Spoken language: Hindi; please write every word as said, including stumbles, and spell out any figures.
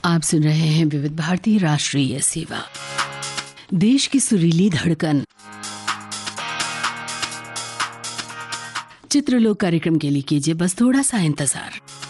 आप सुन रहे हैं विविध भारती राष्ट्रीय सेवा, देश की सुरीली धड़कन। चित्रलोक कार्यक्रम के लिए कीजिए बस थोड़ा सा इंतजार।